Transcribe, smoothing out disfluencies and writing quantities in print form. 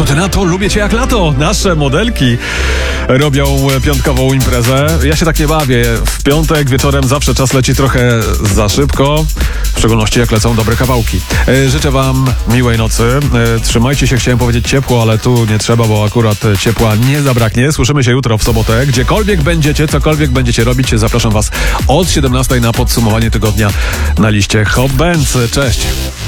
Co ty na to? Lubię cię jak lato. Nasze modelki robią piątkową imprezę. Ja się tak nie bawię. W piątek wieczorem zawsze czas leci trochę za szybko. W szczególności jak lecą dobre kawałki. Życzę wam miłej nocy. Trzymajcie się, chciałem powiedzieć ciepło, ale tu nie trzeba, bo akurat ciepła nie zabraknie. Słyszymy się jutro w sobotę. Gdziekolwiek będziecie, cokolwiek będziecie robić, zapraszam was od 17 na podsumowanie tygodnia na liście Hot Bands. Cześć!